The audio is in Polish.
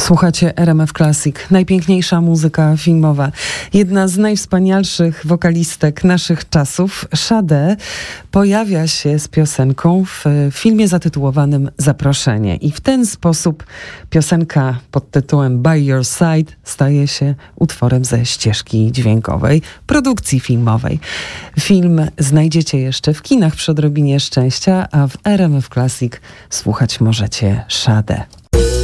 Słuchacie RMF Classic, najpiękniejsza muzyka filmowa. Jedna z najwspanialszych wokalistek naszych czasów, Sade, pojawia się z piosenką w filmie zatytułowanym Zaproszenie. I w ten sposób piosenka pod tytułem By Your Side staje się utworem ze ścieżki dźwiękowej, produkcji filmowej. Film znajdziecie jeszcze w kinach przy odrobinie szczęścia, a w RMF Classic słuchać możecie Sade.